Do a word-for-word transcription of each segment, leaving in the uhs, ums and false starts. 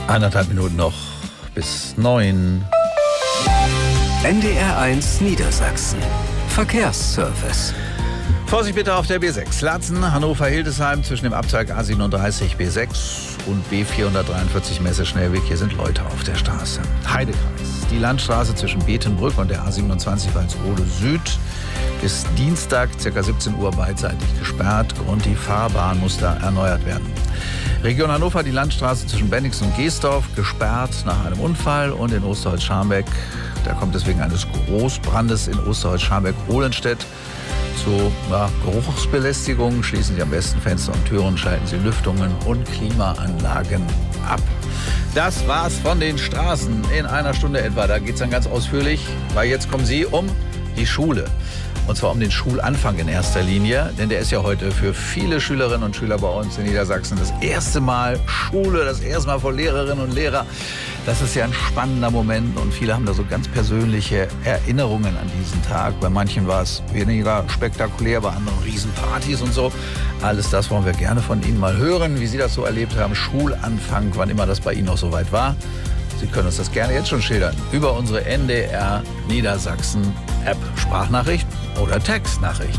Eineinhalb Minuten noch bis neun. N D R eins Niedersachsen. Verkehrsservice. Vorsicht bitte auf der B sechs. Laatzen, Hannover-Hildesheim zwischen dem Abzweig A siebenunddreißig B sechs und B vierhundertdreiundvierzig Messe-Schnellweg. Hier sind Leute auf der Straße. Heidekreis. Die Landstraße zwischen Betenbrück und der A siebenundzwanzig Walsrode Süd bis Dienstag ca. siebzehn Uhr beidseitig gesperrt. Grund: die Fahrbahn muss da erneuert werden. Region Hannover, die Landstraße zwischen Bennigsen und Geesdorf gesperrt nach einem Unfall, und in Osterholz-Scharmbeck, da kommt es wegen eines Großbrandes in Osterholz-Scharmbeck-Ohlenstedt zu ja, Geruchsbelästigung. Schließen Sie am besten Fenster und Türen, schalten Sie Lüftungen und Klimaanlagen ab. Das war's von den Straßen in einer Stunde etwa. Da geht's dann ganz ausführlich, weil jetzt kommen Sie um die Schule. Und zwar um den Schulanfang in erster Linie, denn der ist ja heute für viele Schülerinnen und Schüler bei uns in Niedersachsen das erste Mal Schule, das erste Mal vor Lehrerinnen und Lehrern. Das ist ja ein spannender Moment, und viele haben da so ganz persönliche Erinnerungen an diesen Tag. Bei manchen war es weniger spektakulär, bei anderen Riesenpartys und so. Alles das wollen wir gerne von Ihnen mal hören, wie Sie das so erlebt haben. Schulanfang, wann immer das bei Ihnen noch soweit war. Sie können uns das gerne jetzt schon schildern über unsere N D R Niedersachsen App, Sprachnachricht oder Textnachricht.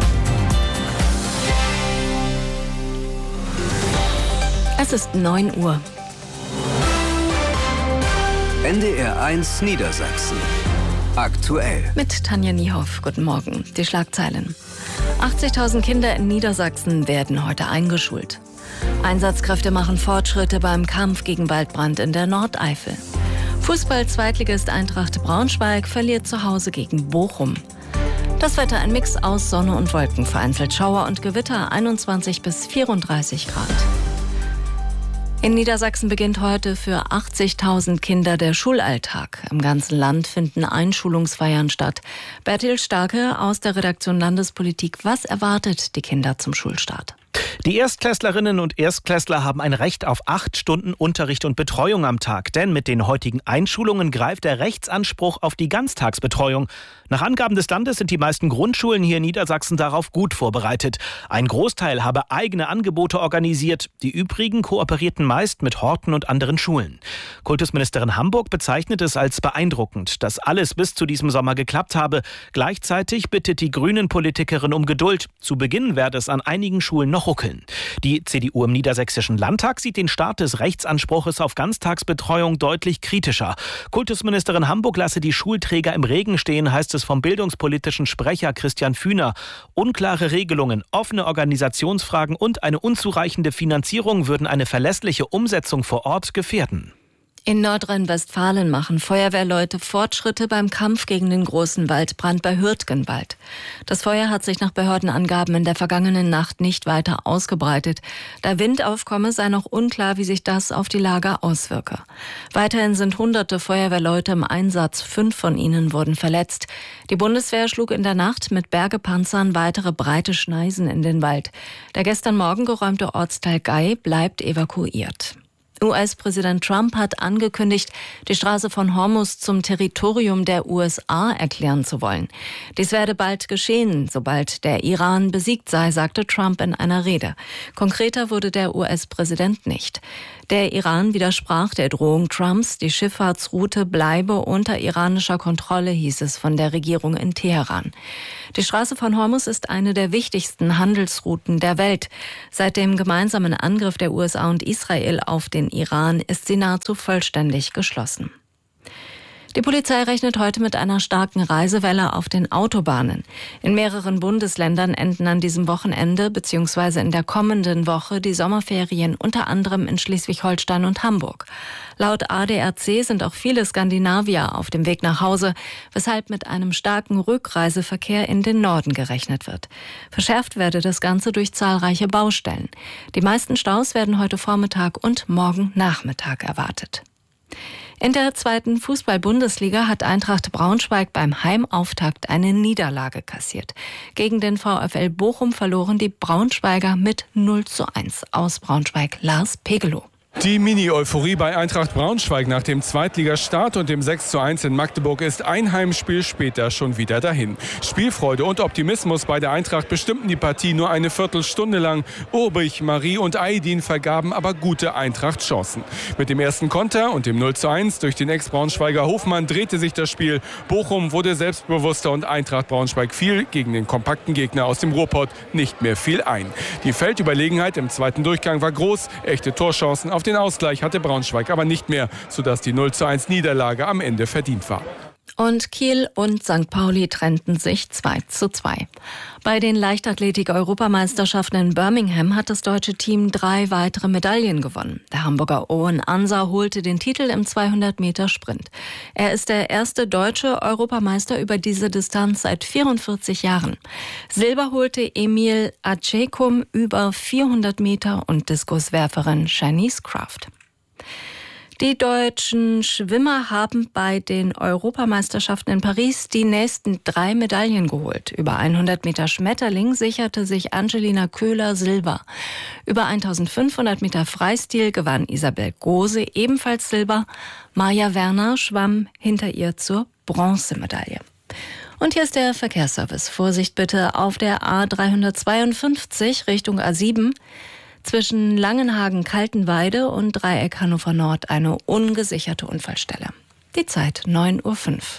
Es ist neun Uhr. N D R eins Niedersachsen. Aktuell. Mit Tanja Niehoff. Guten Morgen. Die Schlagzeilen. achtzigtausend Kinder in Niedersachsen werden heute eingeschult. Einsatzkräfte machen Fortschritte beim Kampf gegen Waldbrand in der Nordeifel. Fußball-Zweitligist Eintracht Braunschweig verliert zu Hause gegen Bochum. Das Wetter: ein Mix aus Sonne und Wolken, vereinzelt Schauer und Gewitter, einundzwanzig bis vierunddreißig Grad. In Niedersachsen beginnt heute für achtzigtausend Kinder der Schulalltag. Im ganzen Land finden Einschulungsfeiern statt. Bertil Starke aus der Redaktion Landespolitik. Was erwartet die Kinder zum Schulstart? Die Erstklässlerinnen und Erstklässler haben ein Recht auf acht Stunden Unterricht und Betreuung am Tag. Denn mit den heutigen Einschulungen greift der Rechtsanspruch auf die Ganztagsbetreuung. Nach Angaben des Landes sind die meisten Grundschulen hier in Niedersachsen darauf gut vorbereitet. Ein Großteil habe eigene Angebote organisiert. Die übrigen kooperierten meist mit Horten und anderen Schulen. Kultusministerin Hamburg bezeichnet es als beeindruckend, dass alles bis zu diesem Sommer geklappt habe. Gleichzeitig bittet die Grünen-Politikerin um Geduld. Zu Beginn werde es an einigen Schulen noch ruckeln. Die C D U im Niedersächsischen Landtag sieht den Start des Rechtsanspruches auf Ganztagsbetreuung deutlich kritischer. Kultusministerin Hamburg lasse die Schulträger im Regen stehen, heißt es vom bildungspolitischen Sprecher Christian Fühner. Unklare Regelungen, offene Organisationsfragen und eine unzureichende Finanzierung würden eine verlässliche Umsetzung vor Ort gefährden. In Nordrhein-Westfalen machen Feuerwehrleute Fortschritte beim Kampf gegen den großen Waldbrand bei Hürtgenwald. Das Feuer hat sich nach Behördenangaben in der vergangenen Nacht nicht weiter ausgebreitet. Da Wind aufkomme, sei noch unklar, wie sich das auf die Lage auswirke. Weiterhin sind hunderte Feuerwehrleute im Einsatz. Fünf von ihnen wurden verletzt. Die Bundeswehr schlug in der Nacht mit Bergepanzern weitere breite Schneisen in den Wald. Der gestern Morgen geräumte Ortsteil Gei bleibt evakuiert. U S-Präsident Trump hat angekündigt, die Straße von Hormuz zum Territorium der U S A erklären zu wollen. Dies werde bald geschehen, sobald der Iran besiegt sei, sagte Trump in einer Rede. Konkreter wurde der U S-Präsident nicht. Der Iran widersprach der Drohung Trumps, die Schifffahrtsroute bleibe unter iranischer Kontrolle, hieß es von der Regierung in Teheran. Die Straße von Hormuz ist eine der wichtigsten Handelsrouten der Welt. Seit dem gemeinsamen Angriff der U S A und Israel auf den Iran ist sie nahezu vollständig geschlossen. Die Polizei rechnet heute mit einer starken Reisewelle auf den Autobahnen. In mehreren Bundesländern enden an diesem Wochenende bzw. in der kommenden Woche die Sommerferien, unter anderem in Schleswig-Holstein und Hamburg. Laut A D A C sind auch viele Skandinavier auf dem Weg nach Hause, weshalb mit einem starken Rückreiseverkehr in den Norden gerechnet wird. Verschärft werde das Ganze durch zahlreiche Baustellen. Die meisten Staus werden heute Vormittag und morgen Nachmittag erwartet. In der zweiten Fußball-Bundesliga hat Eintracht Braunschweig beim Heimauftakt eine Niederlage kassiert. Gegen den VfL Bochum verloren die Braunschweiger mit null zu eins. Aus Braunschweig Lars Pegelow. Die Mini-Euphorie bei Eintracht Braunschweig nach dem Zweitligastart und dem sechs zu eins in Magdeburg ist ein Heimspiel später schon wieder dahin. Spielfreude und Optimismus bei der Eintracht bestimmten die Partie nur eine Viertelstunde lang. Urbich, Marie und Aydin vergaben aber gute Eintracht-Chancen. Mit dem ersten Konter und dem null zu eins durch den Ex-Braunschweiger Hofmann drehte sich das Spiel. Bochum wurde selbstbewusster und Eintracht Braunschweig fiel gegen den kompakten Gegner aus dem Ruhrpott nicht mehr viel ein. Die Feldüberlegenheit im zweiten Durchgang war groß, echte Torchancen auf den Ausgleich hatte Braunschweig aber nicht mehr, sodass die null zu eins Niederlage am Ende verdient war. Und Kiel und Sankt Pauli trennten sich zwei zu zwei. Bei den Leichtathletik-Europameisterschaften in Birmingham hat das deutsche Team drei weitere Medaillen gewonnen. Der Hamburger Owen Ansa holte den Titel im zweihundert Meter Sprint. Er ist der erste deutsche Europameister über diese Distanz seit vierundvierzig Jahren. Silber holte Emil Acekum über vierhundert Meter und Diskuswerferin Shanice Craft. Die deutschen Schwimmer haben bei den Europameisterschaften in Paris die nächsten drei Medaillen geholt. Über hundert Meter Schmetterling sicherte sich Angelina Köhler Silber. Über eintausendfünfhundert Meter Freistil gewann Isabel Gose ebenfalls Silber. Maja Werner schwamm hinter ihr zur Bronzemedaille. Und hier ist der Verkehrsservice. Vorsicht bitte auf der A dreihundertzweiundfünfzig Richtung A sieben. Zwischen Langenhagen-Kaltenweide und Dreieck Hannover Nord eine ungesicherte Unfallstelle. Die Zeit neun Uhr fünf.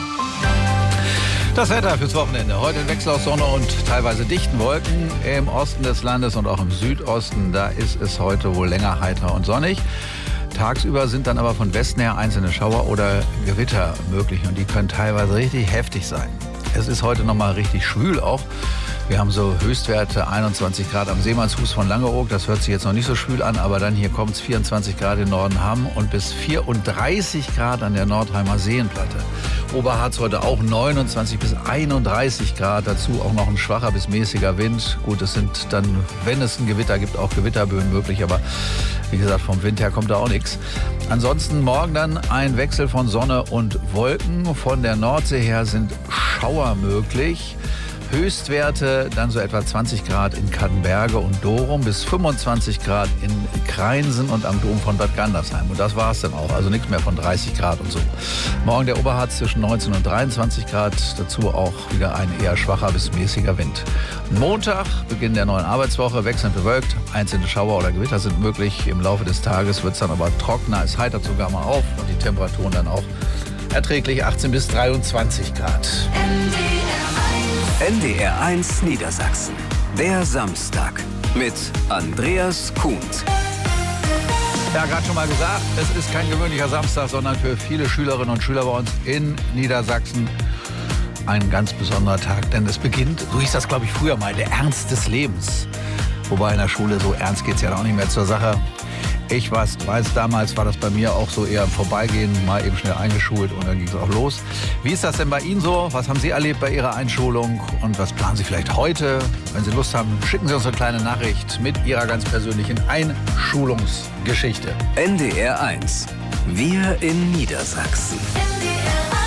Das Wetter fürs Wochenende. Heute ein Wechsel aus Sonne und teilweise dichten Wolken im Osten des Landes und auch im Südosten. Da ist es heute wohl länger heiter und sonnig. Tagsüber sind dann aber von Westen her einzelne Schauer oder Gewitter möglich und die können teilweise richtig heftig sein. Es ist heute nochmal richtig schwül auch. Wir haben so Höchstwerte einundzwanzig Grad am Seemannsfuß von Langeoog. Das hört sich jetzt noch nicht so schwül an, aber dann hier kommt es vierundzwanzig Grad in Nordenham und bis vierunddreißig Grad an der Nordheimer Seenplatte. Oberharz heute auch neunundzwanzig bis einunddreißig Grad. Dazu auch noch ein schwacher bis mäßiger Wind. Gut, es sind dann, wenn es ein Gewitter gibt, auch Gewitterböen möglich. Aber wie gesagt, vom Wind her kommt da auch nichts. Ansonsten morgen dann ein Wechsel von Sonne und Wolken. Von der Nordsee her sind Schauer möglich. Höchstwerte dann so etwa zwanzig Grad in Kattenberge und Dorum bis fünfundzwanzig Grad in Kreinsen und am Dom von Bad Gandersheim. Und das war es dann auch, also nichts mehr von dreißig Grad und so. Morgen der Oberharz zwischen neunzehn und dreiundzwanzig Grad, dazu auch wieder ein eher schwacher bis mäßiger Wind. Montag, Beginn der neuen Arbeitswoche, wechselnd bewölkt, einzelne Schauer oder Gewitter sind möglich. Im Laufe des Tages wird es dann aber trockener, es heitert sogar mal auf und die Temperaturen dann auch erträglich achtzehn bis dreiundzwanzig Grad. N D R eins Niedersachsen. Der Samstag mit Andreas Kuhns. Ja, gerade schon mal gesagt, es ist kein gewöhnlicher Samstag, sondern für viele Schülerinnen und Schüler bei uns in Niedersachsen ein ganz besonderer Tag. Denn es beginnt, so hieß das glaube ich früher mal, der Ernst des Lebens. Wobei in der Schule so ernst geht es ja auch nicht mehr zur Sache. Ich weiß, weiß, damals war das bei mir auch so eher im Vorbeigehen, mal eben schnell eingeschult und dann ging es auch los. Wie ist das denn bei Ihnen so? Was haben Sie erlebt bei Ihrer Einschulung und was planen Sie vielleicht heute? Wenn Sie Lust haben, schicken Sie uns eine kleine Nachricht mit Ihrer ganz persönlichen Einschulungsgeschichte. N D R eins. Wir in Niedersachsen. N D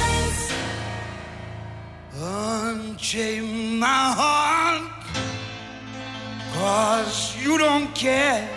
R eins. Unchain my heart, 'cause you don't care.